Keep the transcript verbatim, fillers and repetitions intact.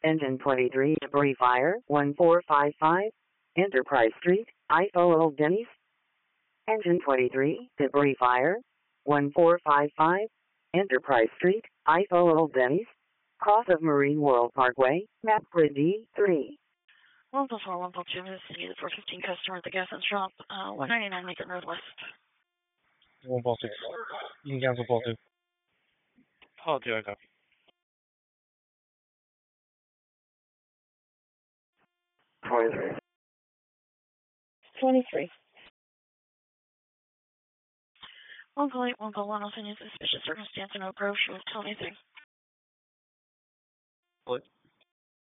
Engine twenty-three, debris fire, one four five five, Enterprise Street, I O Old Denny's. Engine twenty-three, debris fire, one four five five, Enterprise Street, I O Old Denny's. Cross of Marine World Parkway, map grid D three. one four four, one four two, this is the four fifteen customer at the gas and shop, uh, one ninety-nine Macon Road West. one four two. You can cancel four two. four two, I copy. twenty-three. twenty-three. one call eight, one call one, I'll send you suspicious circumstance in Oak Grove, she was twenty-three. What?